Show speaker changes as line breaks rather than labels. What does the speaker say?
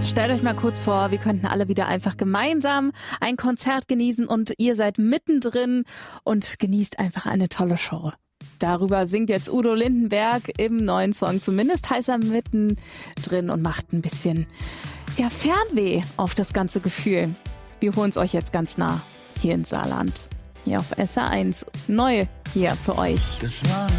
Stellt euch mal kurz vor, wir könnten alle wieder einfach gemeinsam ein Konzert genießen und ihr seid mittendrin und genießt einfach eine tolle Show. Darüber singt jetzt Udo Lindenberg im neuen Song. Zumindest heißt er mittendrin und macht ein bisschen Fernweh auf das ganze Gefühl. Wir holen es euch jetzt ganz nah hier in Saarland. Hier auf SR1. Neu hier für euch.